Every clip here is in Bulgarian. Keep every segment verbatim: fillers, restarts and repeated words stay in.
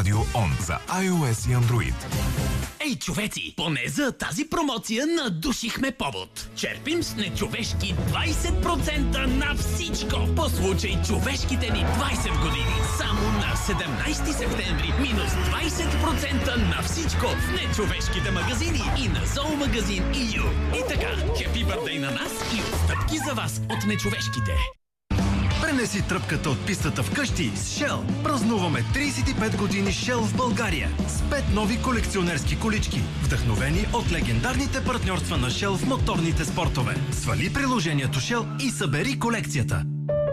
радио Он за iOS и Android. Ей, човеци, поне за тази промоция надушихме повод. Черпим с нечовешки двайсет процента на всичко по случай човешките ни двайсет години. Само на седемнайсети септември минус двайсет процента на всичко в нечовешките магазини и на зоомагазин и ю. И така, хепи бърдей на нас и отстъпки за вас от нечовешките. Пренеси тръпката от пистата вкъщи с Shell. Празнуваме трийсет и пет години Shell в България с пет нови колекционерски колички, вдъхновени от легендарните партньорства на Shell в моторните спортове. Свали приложението Shell и събери колекцията.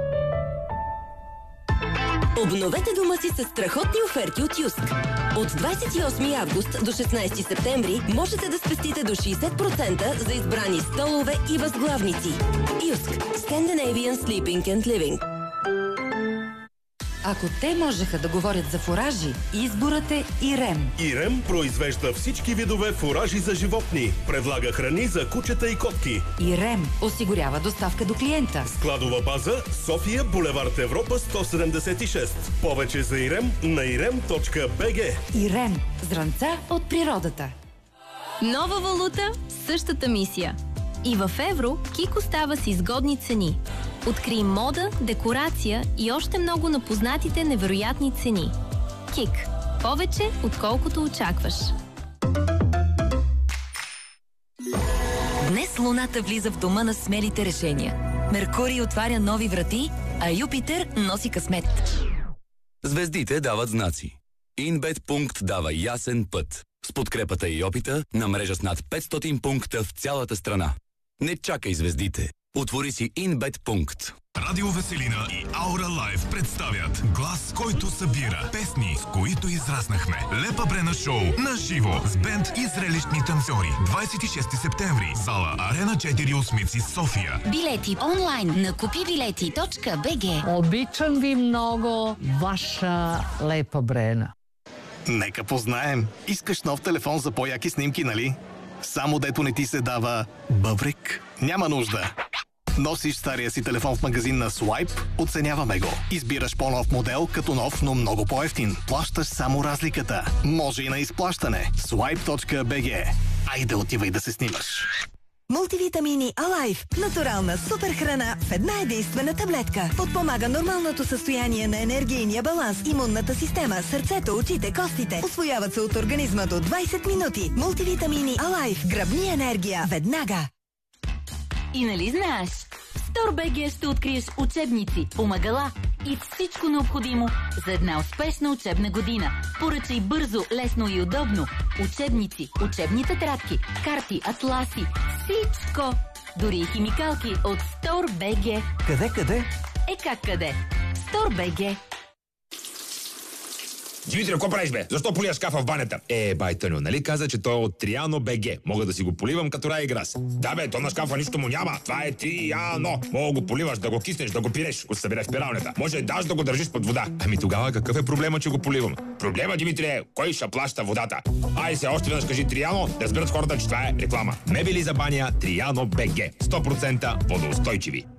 Обновете дома си с страхотни оферти от Юск. От двайсет и осми август до шестнайсети септември можете да спестите до шейсет процента за избрани столове и възглавници. Юск. Scandinavian Sleeping and Living. Ако те можеха да говорят за фуражи, изборът е Ирем. Ирем произвежда всички видове фуражи за животни. Предлага храни за кучета и котки. Ирем осигурява доставка до клиента. Складова база София, булевард Европа сто седемдесет и шест. Повече за Ирем на ирем точка би джи. Ирем. Зранца от природата. Нова валута, същата мисия. И в евро Кик остава с изгодни цени. Открий мода, декорация и още много на познатите невероятни цени. Кик. Повече, отколкото очакваш. Днес Луната влиза в дома на смелите решения. Меркурий отваря нови врати, а Юпитер носи късмет. Звездите дават знаци. Инбет пункт дава ясен път. С подкрепата и опита на мрежа с над петстотин пункта в цялата страна. Не чакай звездите. Отвори си Инбет пункт. Радио Веселина и Аура Лайв представят глас, който събира песни, с които израснахме. Лепа Брена шоу на живо с бенд и зрелищни танцори. двайсет и шести септември. Зала Арена четири Осмици, София. Билети онлайн на купи билети точка би джи. Обичам ви много, ваша Лепа Брена. Нека познаем. Искаш нов телефон за по-яки снимки, нали? Само дето не ти се дава бъбрик? Няма нужда. Носиш стария си телефон в магазин на Swipe, оценяваме го. Избираш по-нов модел, като нов, но много по-евтин. Плащаш само разликата. Може и на изплащане. Swipe точка би джи. Айде отивай да се снимаш. Мултивитамини Алайв. Натурална супер храна в една единствена таблетка. Подпомага нормалното състояние на енергийния баланс, имунната система, сърцето, очите, костите. Усвояват се от организма до двайсет минути. Мултивитамини Алайв. Гръбни енергия. Веднага. И нали знаеш? В StoreBG ще откриеш учебници, помагала и всичко необходимо за една успешна учебна година. Поръчай бързо, лесно и удобно. Учебници, учебни тетрадки, карти, атласи, всичко. Дори и химикалки от StoreBG. Къде, къде? Е как къде? StoreBG. Димитри, какво правиш, бе? Защо полия шкафа в банята? Е, бай Тъню, нали каза, че той е от Триано БГ. Мога да си го поливам като рай и грас. Да, бе, то на шкафа нищо му няма. Това е Триано. Мога го поливаш, да го киснеш, да го пиреш, го събираш в пиралнята. Може даже да го държиш под вода. Ами тогава какъв е проблема, че го поливам? Проблема, Димитри, е кой ще плаща водата? Ай се, още веднъж кажи Триано, да разберат хората, че това е реклама. Мебели за баня Триано БГ. сто процента водоустойчиви.